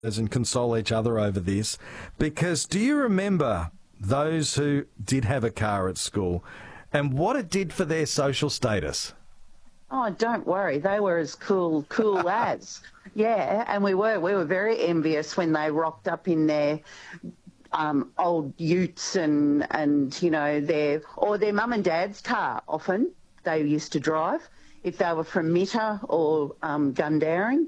and console each other over this, because do you remember those who did have a car at school and what it did for their social status? Oh, don't worry. They were as cool as. Yeah, and we were very envious when they rocked up in their old utes and you know, their mum and dad's car often they used to drive if they were from Mitta or Gundaring.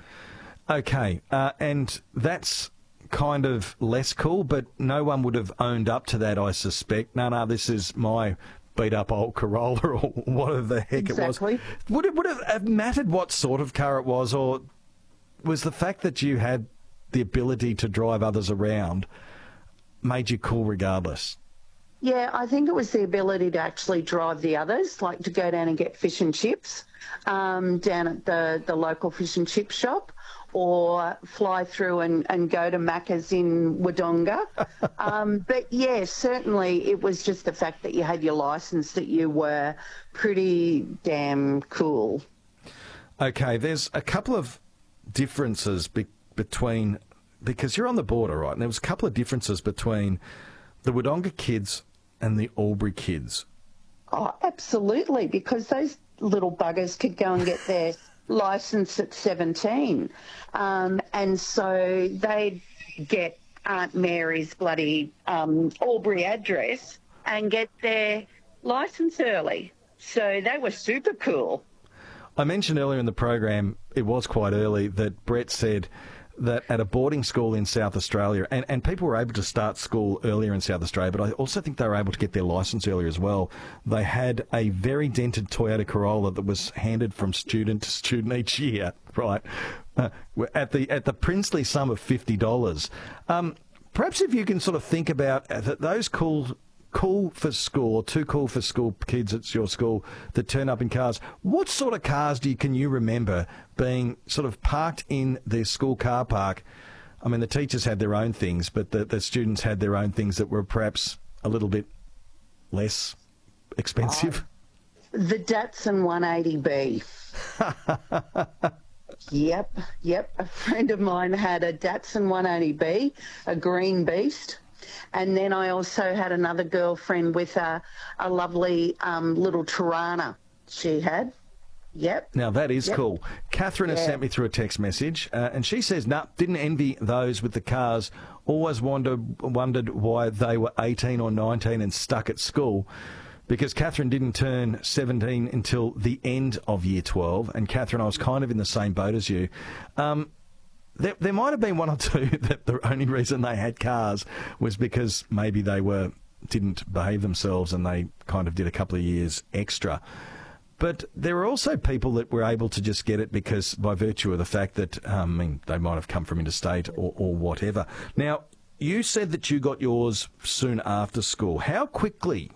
Okay, and that's kind of less cool, but no one would have owned up to that, I suspect. No, this is my beat-up old Corolla or whatever the heck Exactly. it was. Would it have mattered what sort of car it was, or was the fact that you had the ability to drive others around made you cool regardless? Yeah, I think it was the ability to actually drive the others, like to go down and get fish and chips down at the local fish and chip shop, or fly through and go to Macca's in Wodonga. But yeah, certainly it was just the fact that you had your licence that you were pretty damn cool. Okay, there's a couple of differences between, because you're on the border, right? And there was a couple of differences between the Wodonga kids and the Albury kids. Oh, absolutely, because those little buggers could go and get their licence at 17. And so they'd get Aunt Mary's bloody Albury address and get their licence early. So they were super cool. I mentioned earlier in the program, it was quite early, that Brett said that at a boarding school in South Australia, and people were able to start school earlier in South Australia, but I also think they were able to get their licence earlier as well. They had a very dented Toyota Corolla that was handed from student to student each year, right, at the princely sum of $50. Perhaps if you can sort of think about those cool for school, or too cool for school kids at your school that turn up in cars, what sort of cars can you remember being sort of parked in their school car park? I mean, the teachers had their own things, but the students had their own things that were perhaps a little bit less expensive. The Datsun 180B. Yep. A friend of mine had a Datsun 180B, a green beast. And then I also had another girlfriend with a lovely little Tirana she had. Yep. Now, that is cool. Catherine has sent me through a text message, and she says, didn't envy those with the cars. Always wondered why they were 18 or 19 and stuck at school, because Catherine didn't turn 17 until the end of Year 12. And, Catherine, I was kind of in the same boat as you. There might have been one or two that the only reason they had cars was because maybe they didn't behave themselves and they kind of did a couple of years extra. But there were also people that were able to just get it because by virtue of the fact that, they might have come from interstate or whatever. Now, you said that you got yours soon after school. How quickly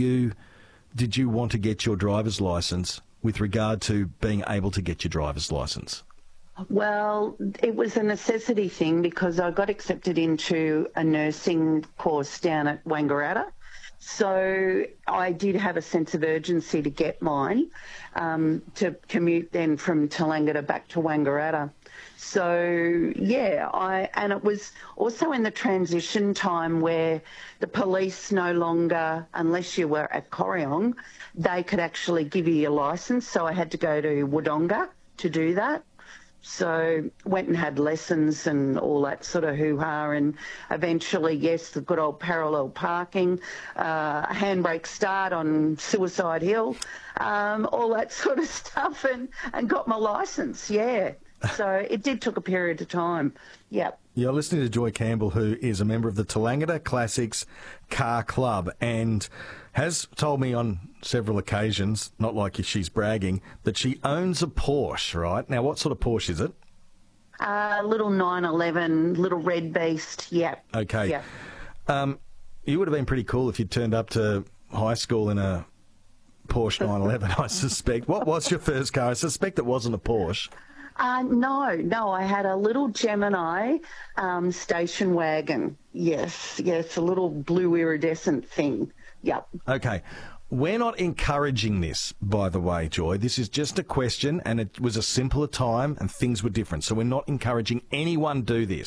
did you want to get your driver's licence with regard to being able to get your driver's licence? Well, it was a necessity thing because I got accepted into a nursing course down at Wangaratta. So I did have a sense of urgency to get mine, to commute then from Tallangatta back to Wangaratta. So, yeah, and it was also in the transition time where the police no longer, unless you were at Corryong, they could actually give you your licence. So I had to go to Wodonga to do that. So went and had lessons and all that sort of hoo-ha, and eventually, yes, the good old parallel parking, handbrake start on Suicide Hill, all that sort of stuff, and got my licence, yeah. So it did took a period of time, yep. You're listening to Joy Campbell, who is a member of the Tallangatta Classics Car Club, and has told me on several occasions, not like she's bragging, that she owns a Porsche, right? Now, what sort of Porsche is it? Little 911, little red beast, yep. Okay. Yep. You would have been pretty cool if you'd turned up to high school in a Porsche 911, I suspect. What was your first car? I suspect it wasn't a Porsche. No, I had a little Gemini station wagon. Yes, a little blue iridescent thing. Yep. Okay. We're not encouraging this, by the way, Joy. This is just a question, and it was a simpler time and things were different. So we're not encouraging anyone do this.